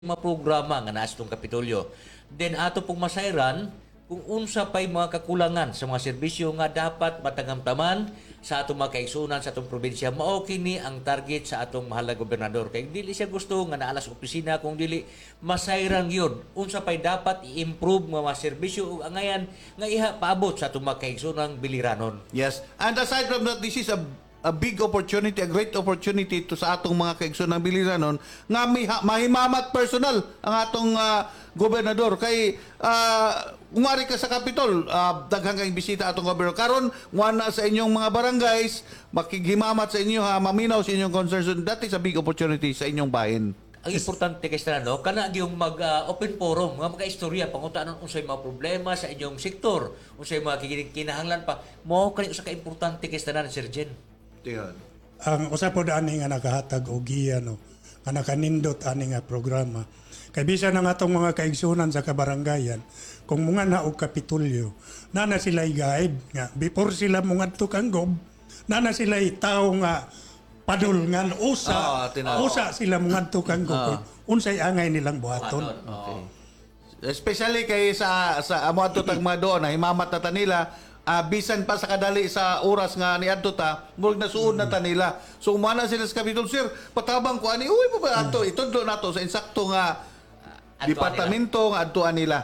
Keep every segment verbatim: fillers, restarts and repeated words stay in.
mga programa nga naa sa itong Kapitolyo. Then ato pong masayran kung unsa pay mga kakulangan sa mga serbisyo nga dapat matagamtaman sa atong mga kaigsunan sa atong probinsya. Mao kini ang target sa atong mahal na gobernador. Kay dili siya gusto nga naa sa opisina kung dili masayran gyud unsa pay dapat i-improve nga mga serbisyo ug angayan nga iha paabot sa atong mga kaigsunang biliranon. Yes. And aside from that, this is a a big opportunity, a great opportunity to sa atong mga kaigsoon ng biliranon nga miha, mahimamat personal ang atong uh, gobernador kay uh, umari ka sa Capitol, uh, daghang kang bisita atong gobernador karon wana sa inyong mga barangays, makighimamat sa inyo ha, maminaw sa inyong concerns. That is a big opportunity sa inyong bahin. Ang importante kay sa no, kana yung mag uh, open forum, nga mga-istorya pangutanon unsay mga problema sa inyong sektor, unsay mga kinahanglan pa. Mao kani usa ka importante kay tanan, Sir Jen. Tiyan. Ang usa po ani nga nakahatag og giya no, nga nakanindot ani nga programa. Kay bisan ang atong mga kaigsunan sa kabarangayan, kung mga na og kapitulyo, na na sila guide nga before sila mungadto kang gob, na na sila tao nga padulngan usa, Ah, usa sila mungadto kang gob. Ah. Unsay angay nilang buhaton. Okay. Especially kay sa sa amo ato tag mga doon, himamat na ta nila. Uh, bisan pa sa kadali sa oras nga ni adto ta murag nasuod na ta nila, so umana sila sa Capitol, sir patabang ko ani uy mo ba ato itudlo nato sa insakto nga Adtuan departamento nga adtuan nila.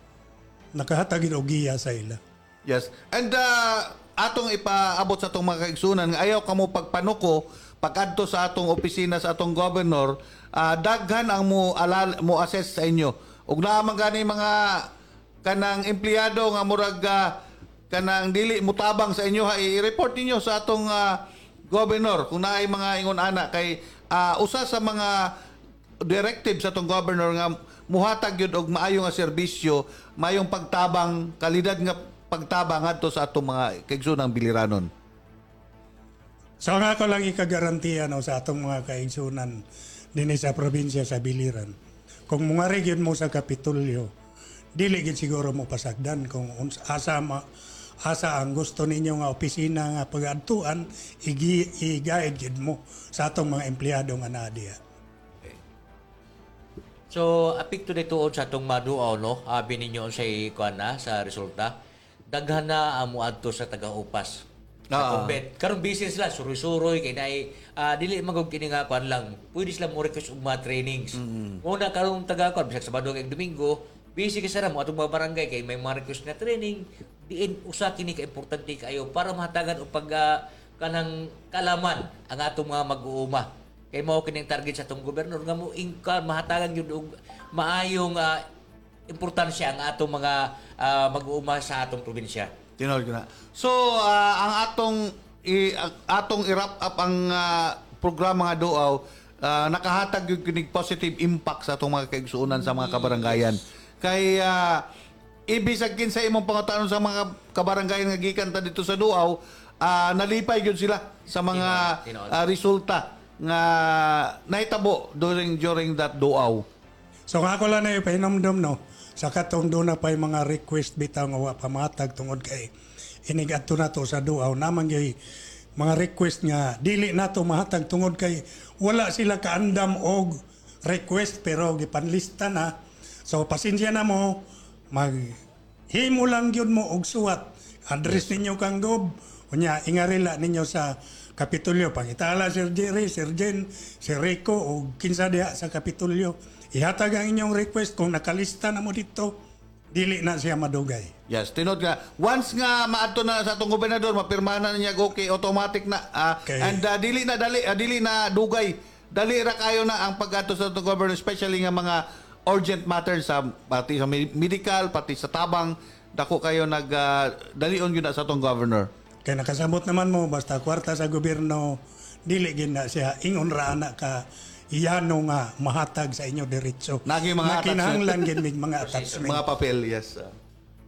Nakahatag og giya sa ila. Yes, and uh, atong ipaabot sa atong mga kaigsunan nga ayaw kamo pagpanuko pag adto sa atong opisina sa atong governor, uh, daghan ang mo alal, mo assess sa inyo ug naa man gani mga kanang empleyado nga murag uh, kanang dili mutabang sa inyo ha, i-report ninyo sa atong uh, governor kung naay mga ingon ana kay uh, usa sa mga directive sa atong governor nga muhatag gyud og maayo nga serbisyo, maayong pagtabang, kalidad nga pagtabang adto sa atong mga kaigsunang biliranon. So nga ko lang ikagarantiya no, sa atong mga kaigsunan dinhi sa probinsya sa Biliran. Kung mga region mo sa Kapitolyo, dili gid siguro mo pasagdan kung uns- asa ma, asa ang gusto ninyo nga opisina nga pag-adtuan, igi i-guide gid mo sa atong mga empleyado nga naa diha. So, apik to dito sa atong maduaw, no? Abi ninyo unsay kuan na sa resulta. Daghan na ang muadto sa taga-upas. Sa Ah. Kumbet. Karon busy sila, suroy-suroy kay nay ah, dili magog kini nga kuan lang. Pwede sila mo request og mga trainings. Muna karon taga kuan bisag Sabado kay Domingo, busy ka sara mo atong mga barangay kay may mga request na training. Diin usa kini ka importante kayo para mahatagan og pag ah, kanang kalaman ang atong mga mag-uuma. Kay mao kining target sa atong gobernador nga mo ingka mahatagan gyud og maayong uh, importansya ang atong mga uh, mag-uuma sa atong probinsya. Tinawag ko na. So, ah, ang atong i, ang atong i-wrap up ang ah, programa nga doaw, ah, nakahatag yung kinig positive impact sa atong mga kaigsuonan sa mga kabarangayan. Kay uh, ibisagkin sa imong pangutanon sa mga kabarangayan nga gikan ta dito sa doaw, ah, nalipay gyud sila sa mga Tinood. ah, resulta nga nahitabo during during that doaw. So nga ko lang na ipahinomdom no, sa katong doon na pa yung mga request bitaw nga wa pamatag tungod kay inig adto na to sa duaw naman gyud mga request nga dili nato mahatag tungod kay wala sila kaandam og request pero gipanlista na. So pasensya na mo, mag himo lang gyud mo og suwat address ninyo kang gob unya ingarila ninyo sa Kapitolyo, pangitala Sir Jerry, Sir Jen, Sir Rico o kinsa diha sa Kapitolyo. Ihatag ang inyong request kung nakalista na mo dito, dili na siya madugay. Yes, tinod nga. Once nga maadto na sa atong gobernador, mapirma na niya okay, automatic na. ah, Okay. And ah, dili na dali, ah, dili na dugay. Dali ra kayo na ang pag-ato sa atong governor, especially nga mga urgent matters sa pati sa me- medical, pati sa tabang, dako kayo nag ah, dalion gyud na sa atong governor. Kaya nakasabot naman mo, basta kwarta sa gobyerno, dili gid na siya ingon ra na ka iyano nga mahatag sa inyo diretso. Nagi mga Nakinahanglan gid mig mga attachment. Mga papel, yes. ah.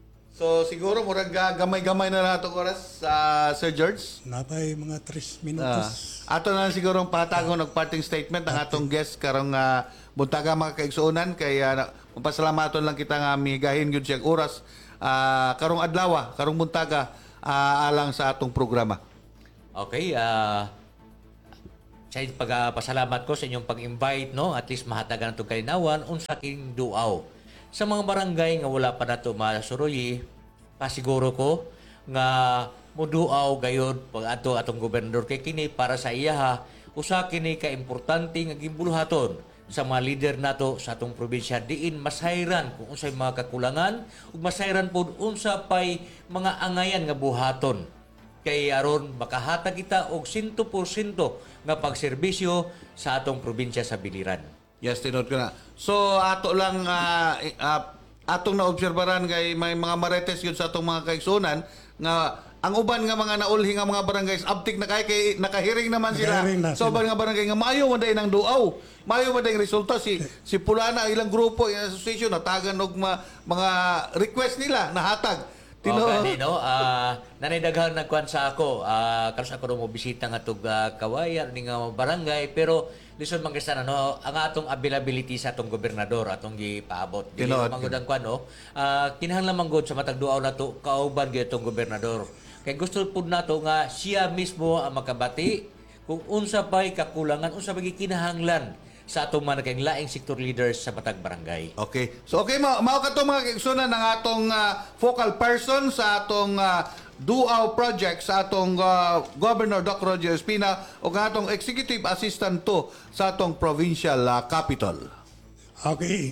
So siguro murag ah, gamay-gamay na nato oras sa Sir George. Napay mga tres Ah, minutos. ato na siguro ang patagon og parting statement ng atong guest karong uh, buntaga mga kaigsuonan kay uh, mapasalamaton lang kita nga migahin gyud siya oras ah, karong adlaw, karong buntaga ah, alang sa atong programa. Okay, ah sa pagpasalamat ko sa inyong pag-invite, no, at least mahatagan itong kalinawan unsa king duaw sa mga barangay nga wala pa nato masuroyi. Pasiguro ko nga muduaw gayud pag ato atong gobernador kay kini para sa iyaha usa kini ka importante nga gimbuluhaton sa mga leader nato sa atong probinsya diin masayran kung unsay mga kakulangan ug masayran pod unsa pay mga angayan nga buhaton kay aron makahatag kita og one hundred percent nga pagserbisyo sa atong probinsya sa biliran. Yes, tinod ko na. So, ato lang, ah, ah, atong naobserbaran kay may mga marites yun sa atong mga kaigsunan nga ang uban nga mga naulhi nga mga barangays abtik na kay kay nakahiring naman sila. Nakahiring na So, sila. uban nga barangay nga maayo man day nang duaw. Maayo man day resulta si si Pulana ilang grupo yung association natagan og ma, mga request nila na hatag. Tino. Oh, gani, no? Ah, nanay daghang nagkuan sa ako. Ah, karon ako mo bisita nga tug uh, kawayan ni nga barangay pero lisod man kasi no, ang atong availability sa atong gobernador atong gipaabot. Dili Tinuod. man gud ang kuan no. Ah, kinahanglan man gud sa matag duaw nato kauban gyud atong gobernador. Kay gusto pud nato nga siya mismo ang makabati kung unsa pay kakulangan, unsa pay kinahanglan sa atong mga kay laing sector leaders sa matag barangay. Okay. So okay mao mao kato mga kaigsunan ng atong ah, focal person sa atong ah, Duaw project sa atong ah, Governor Doc Roger Espina o ang atong executive assistant to sa atong provincial ah, capital. Okay.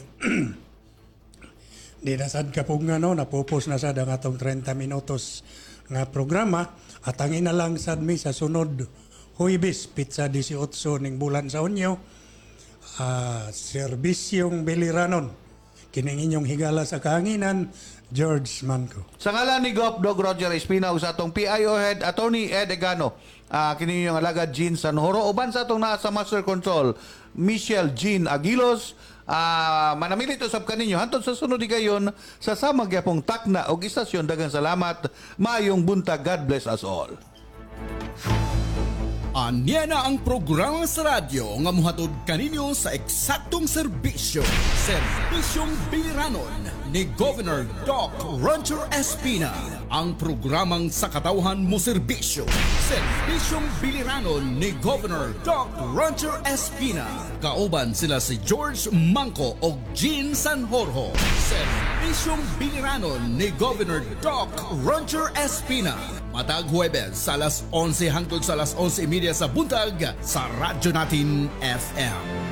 Di na sad ka po nga no, napupos na sad ang atong thirty minutos nga programa at ang ina lang sad mi sa sunod Huwebes, pizza eighteen ning bulan sa Unyo, uh, serbisyong biliranon. Kining inyong higala sa kahanginan, George Manco. Sa ngalan ni Gov. Doc Roger Espina o sa atong P I O Head, Attorney Ed Egano, uh, kini yung alagad Jean Sanhoro, uban sa atong nasa Master Control, Michelle Jean Aguilos, uh, manamilit usab kaninyo hantod sa sunod di gayon sa samag yapong takna og istasyon. Daghang salamat, maayong buntag, God bless us all. Anya na ang programa sa radyo nga muhatod kaninyo sa eksaktong serbisyo. Serbisyong Biliranon ni Governor Doc Rancher Espina. Ang programang sa katawhan mo serbisyo. Serbisyong Biliranon ni Governor Doc Rancher Espina. Kauban sila si George Manco o Jean Sanjorjo. Serbisyong Biliranon ni Governor Doc Rancher Espina. Matag Huwebes sa alas onse hangtod sa alas onse media sa buntag sa Radyo Natin F M.